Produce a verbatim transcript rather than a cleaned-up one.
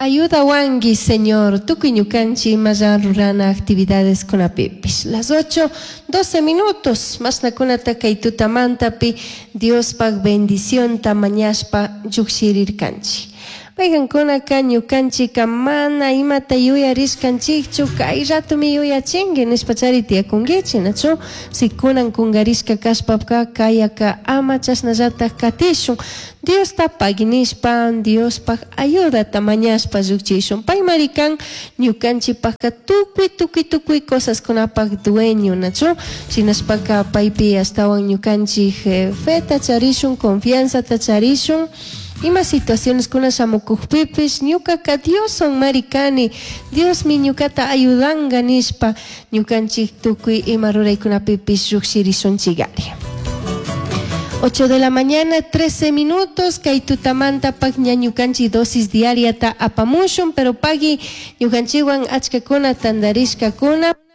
Ayuda wangi, Señor, tukuy ñukanchik mayan rurana actividades kunapipis. Las ocho, doce minutos, más nakunata kay tutamantapi Diospak bendición tamañashpa llukshirirkanchik. Payqankuna ñukanchika mana imata yuyarishkanchikchu kay ratumi yuyachinki nispa charitiyakunkichik nachu si kunan kungarishka kashpaka kayaka ama chasnallatak katishun Diosta paginishpa Diospak ayudata mañashpa llukchishun paymari kan ñukanchikpaka tukuy tukuy tukuy cosaskunapak dueño nachu shinashpaka paypi astawan ñukanchik eh, feta charishun confianzata charishun ima situaciones kuna shamukukpipis ñukaka Dioson marikani Dios mi ñukata ayudanga nishpa ñukanchik tukuy ima ruraykunapipis llukshirishuncikari. ocho de la mañana, trece minutos, kay tutamanta pak ña ñukanchik dosis diaria ta apamushun, pero pagi ñukanchikwan achkakuna tandarishkakuna